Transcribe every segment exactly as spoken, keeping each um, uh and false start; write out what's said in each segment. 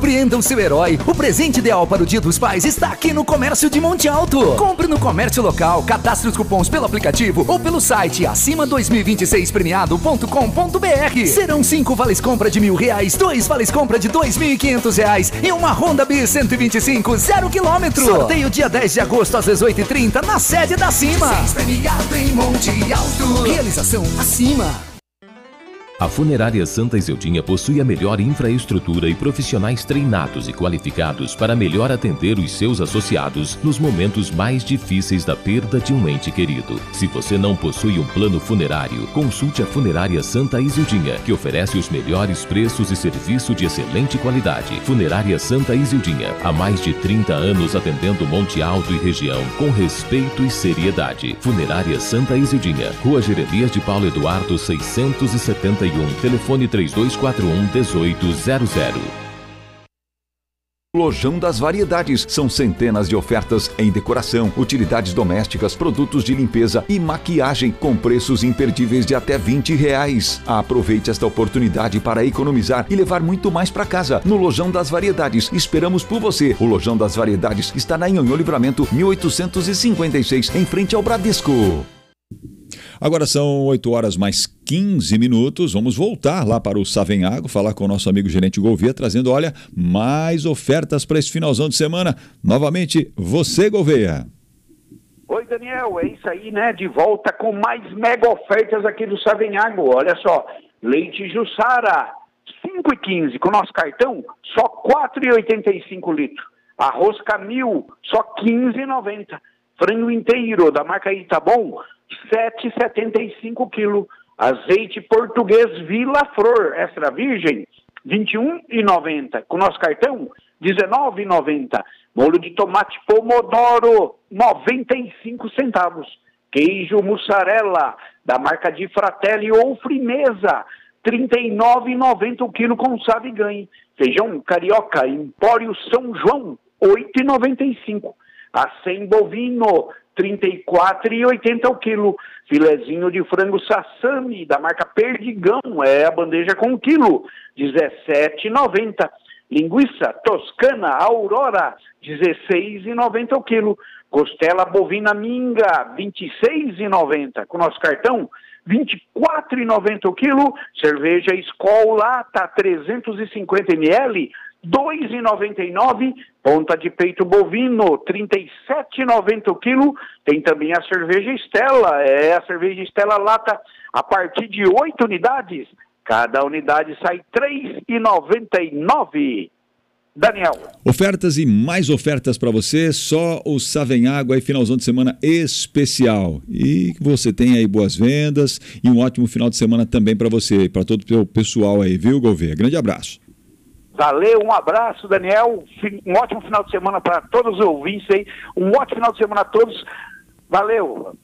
Surpreenda o seu herói. O presente ideal para o Dia dos Pais está aqui no Comércio de Monte Alto. Compre no comércio local, cadastre os cupons pelo aplicativo ou pelo site acima dois mil e vinte e seis premiado ponto com ponto br. Serão cinco vales compra de mil reais, dois vales compra de dois mil e quinhentos reais e uma Honda Bis cento e vinte e cinco zero quilômetro. Sorteio dia dez de agosto às dezoito e trinta na sede da Cima. Premiado em Monte Alto. Realização Acima. A Funerária Santa Izildinha possui a melhor infraestrutura e profissionais treinados e qualificados para melhor atender os seus associados nos momentos mais difíceis da perda de um ente querido. Se você não possui um plano funerário, consulte a Funerária Santa Izildinha, que oferece os melhores preços e serviço de excelente qualidade. Funerária Santa Izildinha, há mais de trinta anos atendendo Monte Alto e região com respeito e seriedade. Funerária Santa Izildinha, Rua Jeremias de Paulo Eduardo seiscentos e setenta e um, telefone três dois quatro um, oito zero zero. Lojão das Variedades. São centenas de ofertas em decoração, utilidades domésticas, produtos de limpeza e maquiagem com preços imperdíveis de até vinte reais. Aproveite esta oportunidade para economizar e levar muito mais para casa. No Lojão das Variedades, esperamos por você. O Lojão das Variedades está na Nhonhô Livramento mil oitocentos e cinquenta e seis, em frente ao Bradesco. Agora são oito horas mais quinze minutos, vamos voltar lá para o Savenhago, falar com o nosso amigo gerente Gouveia, trazendo, olha, mais ofertas para esse finalzão de semana. Novamente, você, Gouveia. Oi, Daniel, é isso aí, né? De volta com mais mega ofertas aqui do Savenhago. Olha só, leite Jussara, cinco e quinze, com nosso cartão, só quatro e oitenta e cinco litros. Arroz Camil, só quinze e noventa. Frango inteiro, da marca Itabom, sete e setenta e cinco quilos. Azeite português Vila Flor, extra virgem, vinte e um e noventa. Com nosso cartão, dezenove e noventa. Molho de tomate pomodoro, noventa e cinco centavos. Queijo mussarela, da marca Di Fratelli ou Frimeza, trinta e nove e noventa o quilo com sabe ganhe. Feijão carioca, Empório São João, oito e noventa e cinco. Acém bovino, trinta e quatro e oitenta o quilo. Filezinho de frango Sassami, da marca Perdigão, é a bandeja com quilo, dezessete e noventa. Linguiça toscana Aurora, dezesseis e noventa o quilo. Costela bovina Minga, vinte e seis e noventa. Com nosso cartão, vinte e quatro e noventa o quilo. Cerveja Skol Lata, trezentos e cinquenta mililitros, dois e noventa e nove. Ponta de peito bovino, trinta e sete e noventa o quilo. Tem também a cerveja Estela, é a cerveja Estela Lata, a partir de oito unidades. Cada unidade sai três e noventa e nove. Daniel. Ofertas e mais ofertas para você, só o Savenhago aí, finalzão de semana especial. E que você tenha aí boas vendas e um ótimo final de semana também para você, para todo o seu pessoal aí, viu, Gouveia? Grande abraço. Valeu, um abraço, Daniel. Um ótimo final de semana para todos os ouvintes aí. Um ótimo final de semana a todos. Valeu.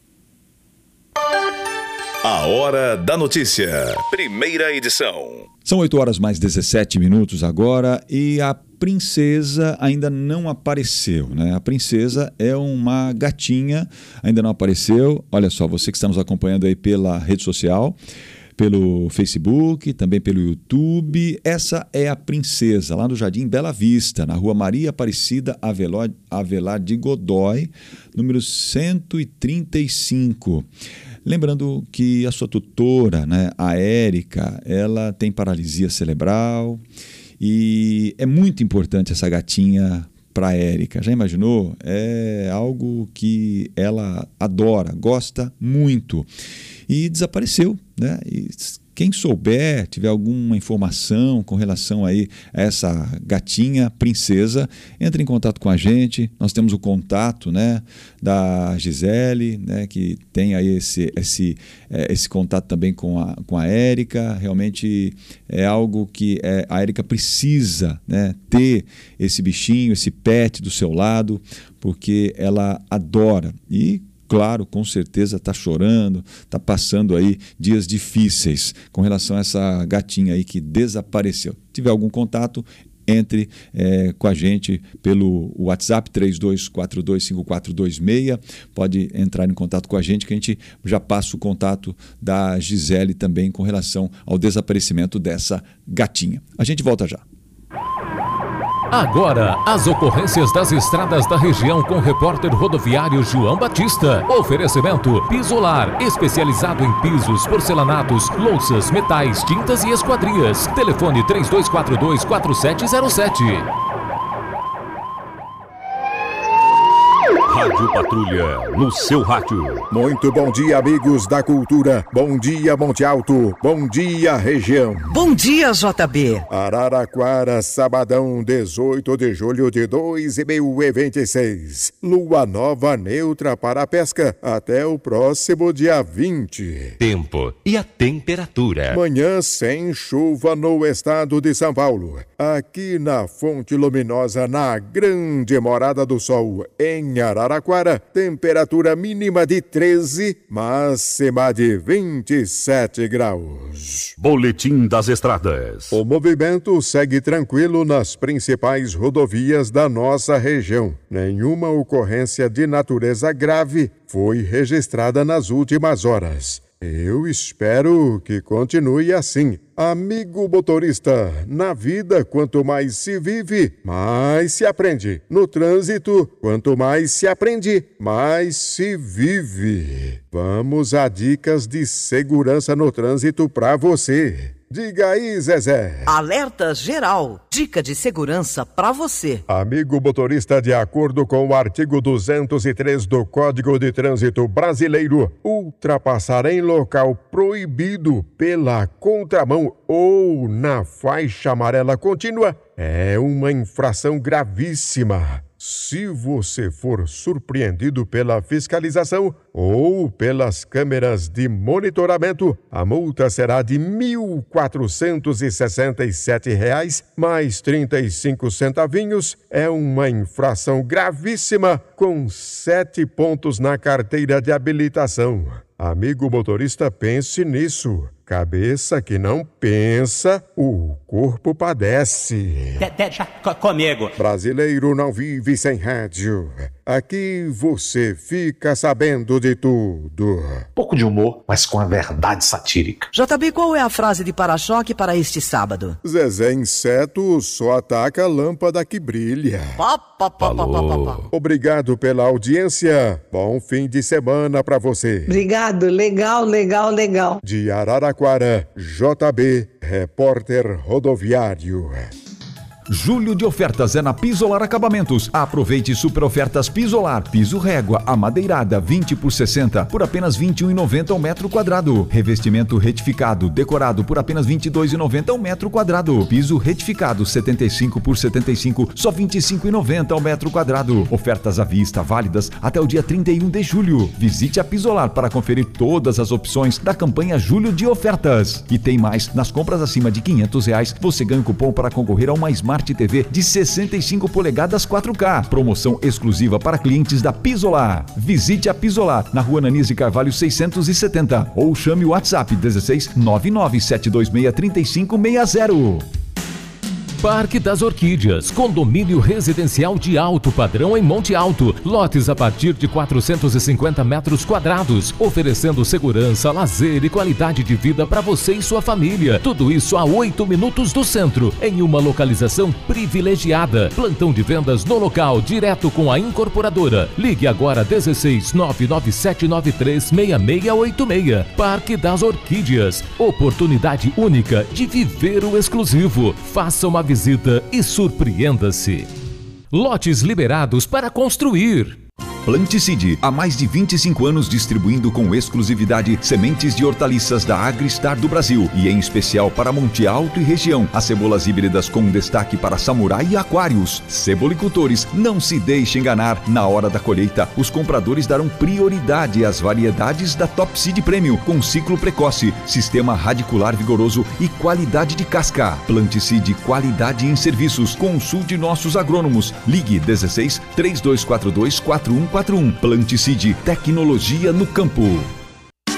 A Hora da Notícia. Primeira edição. São oito horas mais dezessete minutos agora e a princesa ainda não apareceu, né? A princesa é uma gatinha, ainda não apareceu. Olha só, você que está nos acompanhando aí pela rede social, pelo Facebook, também pelo YouTube. Essa é a princesa, lá no Jardim Bela Vista, na rua Maria Aparecida Aveló, Avelar de Godói, número cento e trinta e cinco. Lembrando que a sua tutora, né, a Érica, ela tem paralisia cerebral e é muito importante essa gatinha para a Érica. Já imaginou? É algo que ela adora, gosta muito. E desapareceu, né? E quem souber, tiver alguma informação com relação aí a essa gatinha princesa, entre em contato com a gente. Nós temos o contato, né, da Gisele, né, que tem aí esse, esse, é, esse contato também com a, com a Érica. Realmente é algo que é, a Érica precisa, né, ter esse bichinho, esse pet do seu lado, porque ela adora. E claro, com certeza está chorando, está passando aí dias difíceis com relação a essa gatinha aí que desapareceu. Se tiver algum contato, entre é, com a gente pelo WhatsApp três dois quatro dois cinco quatro dois seis. Pode entrar em contato com a gente que a gente já passa o contato da Gisele também com relação ao desaparecimento dessa gatinha. A gente volta já. Agora, as ocorrências das estradas da região com o repórter rodoviário João Batista. Oferecimento Pisolar, especializado em pisos, porcelanatos, louças, metais, tintas e esquadrias. Telefone três dois quatro dois, quatro sete zero sete. Rádio Patrulha, no seu rádio. Muito bom dia, amigos da cultura. Bom dia, Monte Alto. Bom dia, região. Bom dia, J B. Araraquara, sabadão, dezoito de julho de dois mil e vinte e seis. Lua nova neutra para a pesca até o próximo dia vinte. Tempo e a temperatura. Manhã sem chuva no estado de São Paulo. Aqui na Fonte Luminosa, na Grande Morada do Sol, em Araraquara, temperatura mínima de treze, máxima de vinte e sete graus. Boletim das Estradas. O movimento segue tranquilo nas principais rodovias da nossa região. Nenhuma ocorrência de natureza grave foi registrada nas últimas horas. Eu espero que continue assim. Amigo motorista, na vida, quanto mais se vive, mais se aprende. No trânsito, quanto mais se aprende, mais se vive. Vamos a dicas de segurança no trânsito para você. Diga aí, Zezé. Alerta geral. Dica de segurança para você. Amigo motorista, de acordo com o artigo duzentos e três do Código de Trânsito Brasileiro, ultrapassar em local proibido pela contramão ou na faixa amarela contínua é uma infração gravíssima. Se você for surpreendido pela fiscalização ou pelas câmeras de monitoramento, a multa será de mil quatrocentos e sessenta e sete reais mais trinta e cinco centavinhos. É uma infração gravíssima com sete pontos na carteira de habilitação. Amigo motorista, pense nisso. Cabeça que não pensa, o corpo padece. De- deixa co- comigo. Brasileiro não vive sem rádio. Aqui você fica sabendo de tudo. Pouco de humor, mas com a verdade satírica. J B, qual é a frase de para-choque para este sábado? Zezé Inseto só ataca a lâmpada que brilha. Pá, pá, pá, pá, pá, pá, pá. Obrigado pela audiência. Bom fim de semana pra você. Obrigado, legal, legal, legal. De Araraquara, J B, repórter rodoviário. Julho de ofertas é na Pisolar Acabamentos. Aproveite super ofertas Pisolar. Piso régua, amadeirada, vinte por sessenta, por apenas vinte e um reais e noventa centavos ao metro quadrado. Revestimento retificado, decorado, por apenas vinte e dois reais e noventa centavos ao metro quadrado. Piso retificado, setenta e cinco por setenta e cinco, só vinte e cinco reais e noventa centavos ao metro quadrado. Ofertas à vista, válidas até o dia trinta e um de julho. Visite a Pisolar para conferir todas as opções da campanha Julho de Ofertas. E tem mais, nas compras acima de quinhentos reais, você ganha um cupom para concorrer a uma Smart T V de sessenta e cinco polegadas quatro K. Promoção exclusiva para clientes da Pisolar. Visite a Pisolar na Rua Ananias de Carvalho seiscentos e setenta ou chame o WhatsApp dezesseis nove nove sete dois seis três cinco seis zero. Parque das Orquídeas, condomínio residencial de alto padrão em Monte Alto. Lotes a partir de quatrocentos e cinquenta metros quadrados, oferecendo segurança, lazer e qualidade de vida para você e sua família. Tudo isso a oito minutos do centro, em uma localização privilegiada. Plantão de vendas no local, direto com a incorporadora. Ligue agora dezesseis nove nove sete nove três seis seis oito seis. Parque das Orquídeas, oportunidade única de viver o exclusivo. Faça uma visita e surpreenda-se. Lotes liberados para construir. Planticide, há mais de vinte e cinco anos distribuindo com exclusividade sementes de hortaliças da Agristar do Brasil e em especial para Monte Alto e região. As cebolas híbridas com destaque para samurai e aquários. Cebolicultores, não se deixe enganar. Na hora da colheita, os compradores darão prioridade às variedades da Top Seed Premium com ciclo precoce, sistema radicular vigoroso e qualidade de casca. Planticide, qualidade em serviços. Consulte nossos agrônomos. Ligue dezesseis, três dois quatro dois, quatro um quatro um. Planticide, tecnologia no campo.